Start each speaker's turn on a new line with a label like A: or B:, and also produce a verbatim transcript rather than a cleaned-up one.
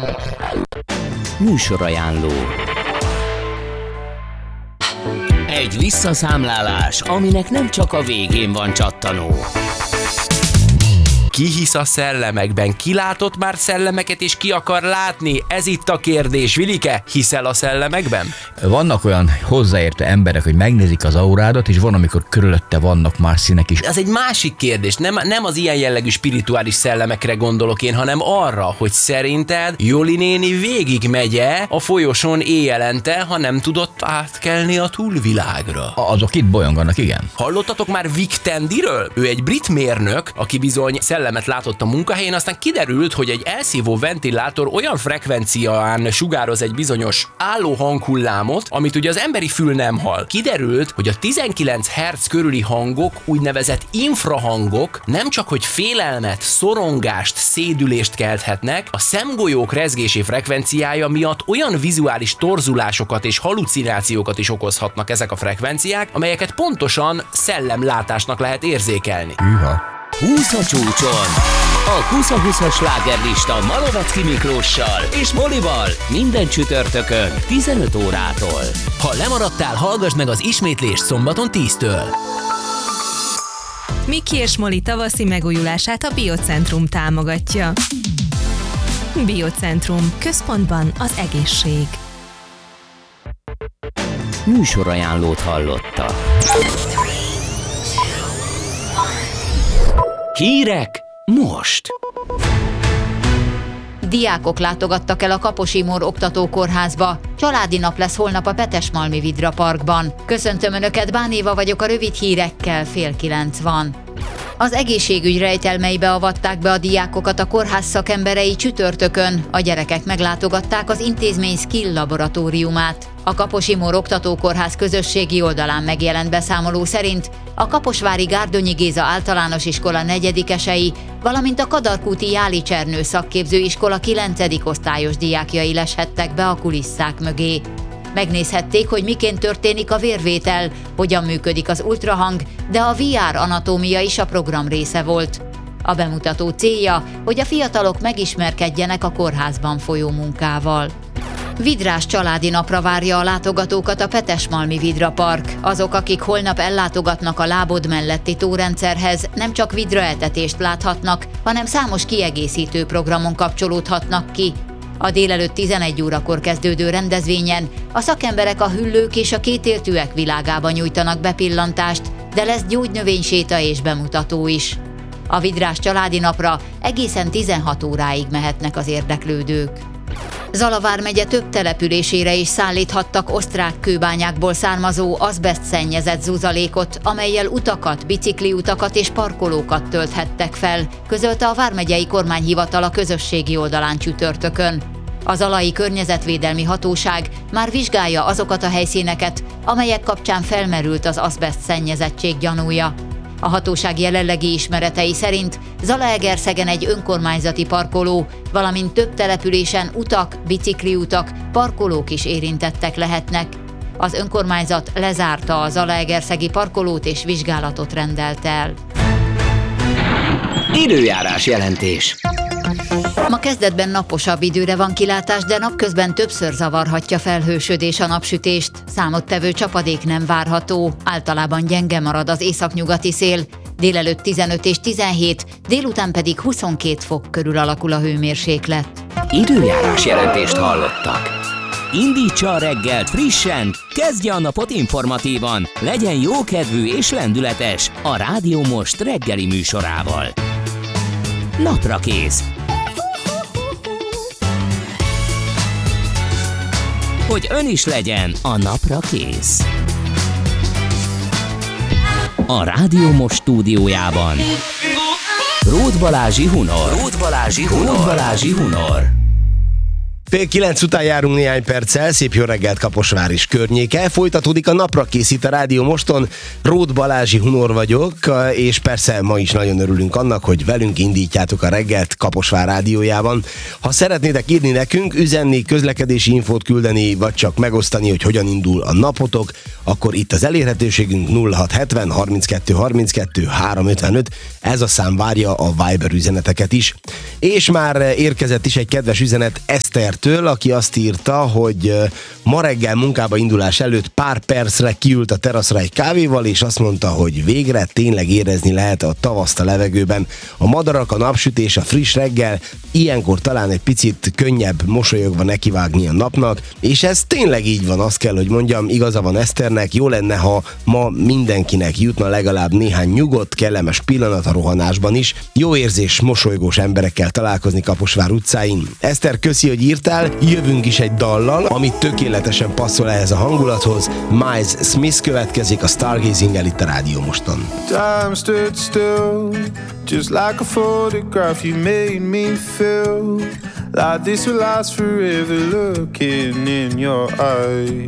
A: Műsorajánló. Egy visszaszámlálás, aminek nem csak a végén van csattanó.
B: Ki hisz a szellemekben? Ki látott már szellemeket és ki akar látni? Ez itt a kérdés. Vilike, hiszel a szellemekben?
C: Vannak olyan hozzáértő emberek, hogy megnézik az aurádat, és van, amikor körülötte vannak más színek is.
B: Ez egy másik kérdés. Nem, nem az ilyen jellegű spirituális szellemekre gondolok én, hanem arra, hogy szerinted Joli néni végig megye a folyosón éjjelente, ha nem tudott átkelni a túlvilágra.
C: Azok itt bolyonganak, igen.
B: Hallottatok már Vic Tandyről? Ő egy brit mérnök, aki bizony szellemet látott a munkahelyén, aztán kiderült, hogy egy elszívó ventilátor olyan frekvencián sugároz egy bizonyos álló hanghullámot, amit ugye az emberi fül nem hall. Kiderült, hogy a tizenkilenc hertz körüli hangok, úgynevezett infrahangok nem csak hogy félelmet, szorongást, szédülést kelthetnek, a szemgolyók rezgési frekvenciája miatt olyan vizuális torzulásokat és halucinációkat is okozhatnak ezek a frekvenciák, amelyeket pontosan szellemlátásnak lehet érzékelni.
C: Hűha.
A: húsz a csúcson. A Kusza-Husza slágerlista Malovecki Miklóssal és Molival minden csütörtökön tizenöt órától. Ha lemaradtál, hallgass meg az ismétlést szombaton tíztől.
D: Miki és Moli tavaszi megújulását a Biocentrum támogatja. Biocentrum. Központban az egészség.
A: Műsorajánlót hallotta. Hírek most.
E: Diákok látogattak el a Kaposi Mór Oktatókórházba. Családi nap lesz holnap a Petesmalmi Vidra Parkban. Köszöntöm Önöket, Bán Éva vagyok, a rövid hírekkel, fél kilenc van. Az egészségügy rejtelmeibe avatták be a diákokat a kórház szakemberei csütörtökön. A gyerekek meglátogatták az intézmény skill laboratóriumát. A Kaposi Mór Oktatókórház közösségi oldalán megjelent beszámoló szerint a Kaposvári Gárdonyi Géza általános iskola negyedikesei, valamint a Kadarkúti Jáli Csernő szakképzőiskola kilencedik osztályos diákjai leshettek be a kulisszák mögé. Megnézhették, hogy miként történik a vérvétel, hogyan működik az ultrahang, de a vé er anatómia is a program része volt. A bemutató célja, hogy a fiatalok megismerkedjenek a kórházban folyó munkával. Vidrás családi napra várja a látogatókat a Petesmalmi Vidra Park. Azok, akik holnap ellátogatnak a lábod melletti tórendszerhez, nem csak vidraetetést láthatnak, hanem számos kiegészítő programon kapcsolódhatnak ki. A délelőtt tizenegy órakor kezdődő rendezvényen a szakemberek a hüllők és a kétértűek világába nyújtanak bepillantást, de lesz gyógynövényséta és bemutató is. A Vidrás családi napra egészen tizenhat óráig mehetnek az érdeklődők. Zala vármegye több településére is szállíthattak osztrák kőbányákból származó azbeszt szennyezett zuzalékot, amellyel utakat, bicikliutakat és parkolókat tölthettek fel, közölte a vármegyei kormányhivatal a közösségi oldalán csütörtökön. A zalai környezetvédelmi hatóság már vizsgálja azokat a helyszíneket, amelyek kapcsán felmerült az azbeszt szennyezettség gyanúja. A hatóság jelenlegi ismeretei szerint Zalaegerszegen egy önkormányzati parkoló, valamint több településen utak, bicikliutak, parkolók is érintettek lehetnek. Az önkormányzat lezárta a zalaegerszegi parkolót és vizsgálatot rendelt el.
A: Időjárás jelentés.
E: Ma kezdetben naposabb időre van kilátás, de napközben többször zavarhatja felhősödés a napsütést. Számottevő csapadék nem várható, általában gyenge marad az északnyugati szél, délelőtt tizenöt és tizenhét, délután pedig huszonkét fok körül alakul a hőmérséklet.
A: Időjárás jelentést hallottak. Indítsa a reggelt frissen, kezdje a napot informatívan, legyen jókedvű és lendületes a Rádió Most reggeli műsorával. Napra kész. Hogy ön is legyen a napra kész. A Rádió Most stúdiójában Róth Balázsi Hunor. Róth Balázsi Hunor. Róth Balázsi Hunor.
F: Fél kilenc után járunk néhány perccel, szép jó reggelt Kaposvár is környéke. Folytatódik a Napra készít a Rádió Moston. Róth Balázsi Hunor vagyok, és persze ma is nagyon örülünk annak, hogy velünk indítjátok a reggelt Kaposvár rádiójában. Ha szeretnétek írni nekünk, üzenni, közlekedési infót küldeni, vagy csak megosztani, hogy hogyan indul a napotok, akkor itt az elérhetőségünk nulla hat hetven harminckettő harminckettő háromszázötvenöt, ez a szám várja a Viber üzeneteket is. És már érkezett is egy kedves üzenet Esztertől, aki azt írta, hogy ma reggel munkába indulás előtt pár percre kiült a teraszra egy kávéval, és azt mondta, hogy végre tényleg érezni lehet a tavaszt a levegőben. A madarak, a napsütés, a friss reggel, ilyenkor talán egy picit könnyebb mosolyogva nekivágni a napnak, és ez tényleg így van, azt kell, hogy mondjam, igaza van Eszternek, jó lenne, ha ma mindenkinek jutna legalább néhány nyugodt, kellemes pillanat a rohanásban is. Jó érzés mosolygós emberekkel találkozni Kaposvár utcáin. Eszter, köszi, hogy írtál, jövünk is egy dallal, amit tökéletesen passzol ehhez a hangulathoz. Miles Smith következik a Stargazing-el itt a Rádió Moston.
G: Time stood still, just like a photograph. You made me feel like this will last forever, looking in your eyes.